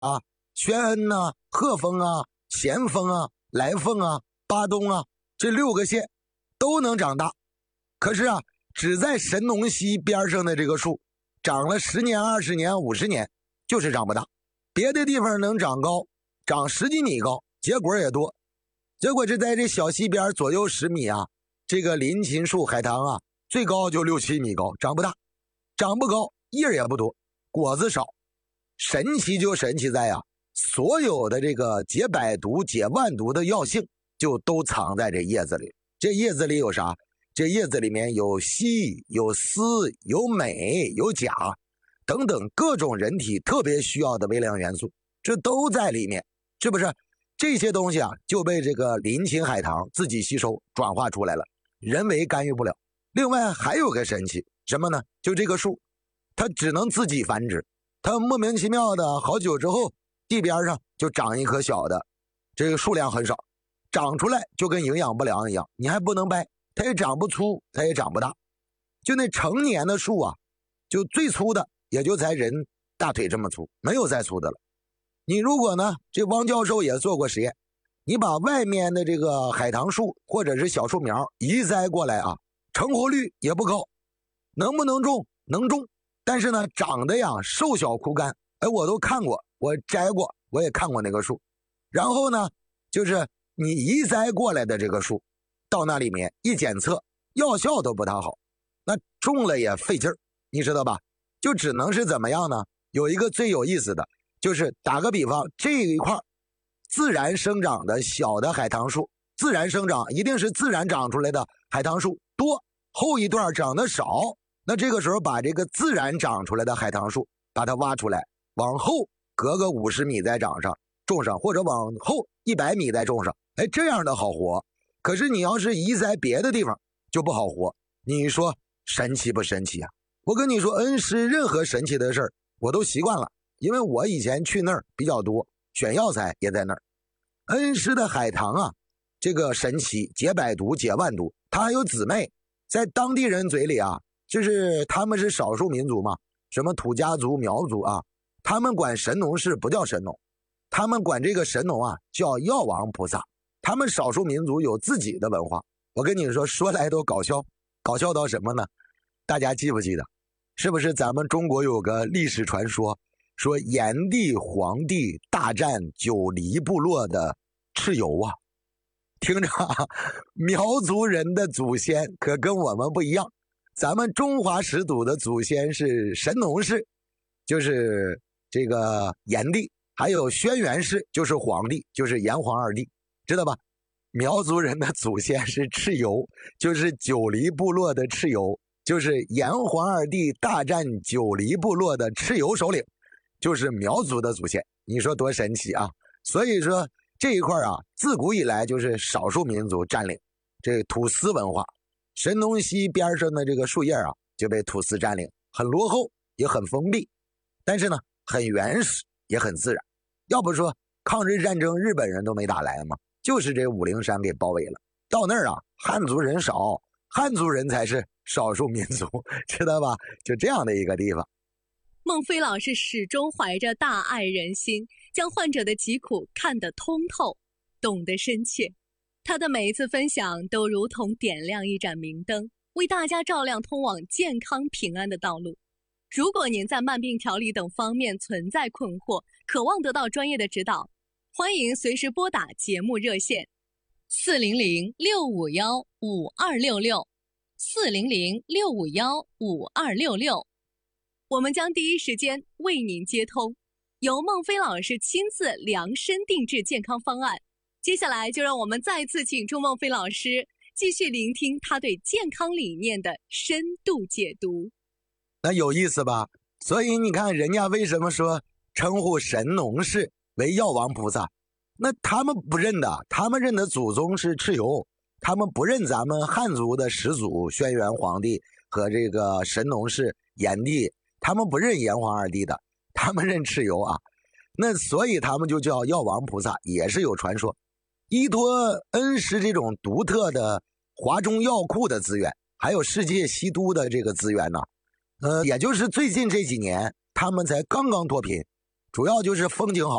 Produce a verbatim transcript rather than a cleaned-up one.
啊、宣恩啊、鹤峰啊、咸丰啊、来凤啊、巴东啊，这六个县都能长大。可是啊，只在神农溪边上的这个树长了十年、二十年、五十年，就是长不大。别的地方能长高，长十几米高，结果也多。结果是在这小溪边左右十米啊，这个林檎树、海棠啊，最高就六七米高，长不大，长不高，叶也不多，果子少。神奇就神奇在啊，所有的这个解百毒、解万毒的药性就都藏在这叶子里。这叶子里有啥？这叶子里面有硒、有丝、有镁、有钾等等各种人体特别需要的微量元素，这都在里面，是不是？这些东西啊就被这个林檎海棠自己吸收转化出来了，人为干预不了。另外还有个神奇什么呢？就这个树它只能自己繁殖，它莫名其妙的好久之后地边上就长一棵小的，这个数量很少，长出来就跟营养不良一样，你还不能掰，它也长不粗，它也长不大。就那成年的树啊，就最粗的也就才人大腿这么粗，没有再粗的了。你如果呢，这汪教授也做过实验，你把外面的这个海棠树或者是小树苗移栽过来啊，成活率也不高。能不能种？能种，但是呢长得呀瘦小枯干。哎，我都看过，我摘过，我也看过那个树。然后呢就是你移栽过来的这个树到那里面一检测，药效都不太好，那种了也费劲儿，你知道吧？就只能是怎么样呢？有一个最有意思的，就是打个比方，这一块自然生长的小的海棠树，自然生长一定是自然长出来的海棠树多，后一段长得少，那这个时候把这个自然长出来的海棠树把它挖出来，往后隔个五十米再长上种上，或者往后一百米再种上，哎，这样的好活。可是你要是移栽别的地方就不好活，你说神奇不神奇啊？我跟你说，恩施任何神奇的事儿我都习惯了，因为我以前去那儿比较多，选药材也在那儿。恩施的海棠啊，这个神奇，解百毒解万毒，它还有姊妹，在当地人嘴里啊，就是他们是少数民族嘛，什么土家族、苗族啊，他们管神农氏不叫神农，他们管这个神农啊叫药王菩萨。他们少数民族有自己的文化，我跟你说，说来都搞笑，搞笑到什么呢？大家记不记得？是不是咱们中国有个历史传说，说炎帝、黄帝大战九黎部落的蚩尤啊？听着啊，苗族人的祖先可跟我们不一样，咱们中华始祖的祖先是神农氏，就是这个炎帝，还有轩辕氏，就是黄帝，就是炎黄二帝，知道吧？苗族人的祖先是蚩尤，就是九黎部落的蚩尤，就是炎黄二帝大战九黎部落的蚩尤首领，就是苗族的祖先。你说多神奇啊！所以说这一块啊，自古以来就是少数民族占领，这土司文化。神农溪边上的这个树叶啊，就被土司占领，很落后，也很封闭，但是呢，很原始，也很自然。要不说抗日战争日本人都没打来嘛，就是这五陵山给包围了。到那儿啊，汉族人少，汉族人才是少数民族，知道吧？就这样的一个地方。 孟非老师始终怀着大爱人心，将患者的疾苦看得通透，懂得深切。他的每一次分享都如同点亮一盏明灯，为大家照亮通往健康平安的道路。如果您在慢病调理等方面存在困惑，渴望得到专业的指导，欢迎随时拨打节目热线四零零六五一五二六六 四零零六五一五二六六，我们将第一时间为您接通，由孟非老师亲自量身定制健康方案。接下来就让我们再次请出孟非老师，继续聆听他对健康理念的深度解读。 那有意思吧？所以你看人家为什么说称呼神农氏为药王菩萨，那他们不认的，他们认的祖宗是蚩尤，他们不认咱们汉族的始祖轩辕黄帝和这个神农氏炎帝，他们不认炎黄二帝的，他们认蚩尤啊。那所以他们就叫药王菩萨，也是有传说。依托恩施这种独特的华中药库的资源，还有世界西都的这个资源呢，呃，也就是最近这几年他们才刚刚脱贫， 主要就是风景好。